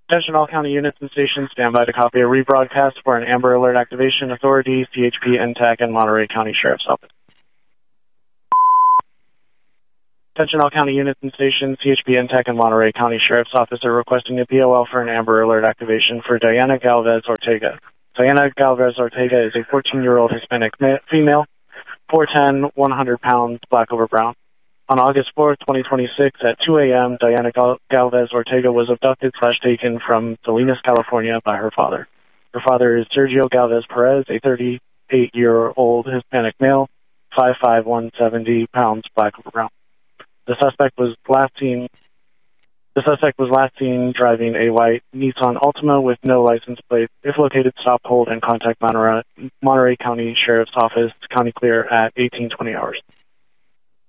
Attention all county units and stations, stand by to copy a rebroadcast for an Amber Alert activation. Authority, CHP, NTAC, and Monterey County Sheriff's Office. Attention all county units and stations, CHP, NTAC, and Monterey County Sheriff's Office are requesting a POL for an Amber Alert activation for Diana Galvez Ortega. Diana Galvez Ortega is a 14-year-old Hispanic female, 4'10", 100 pounds, black over brown. On August 4th, 2026, at 2 a.m., Diana Galvez Ortega was abducted/taken from Salinas, California by her father. Her father is Sergio Galvez Perez, a 38-year-old Hispanic male, 5'5", 170 pounds, black over brown. The suspect was last seen driving a white Nissan Altima with no license plate. If located, stop, hold, and contact Monterey County Sheriff's Office, County Clear at 1820 hours.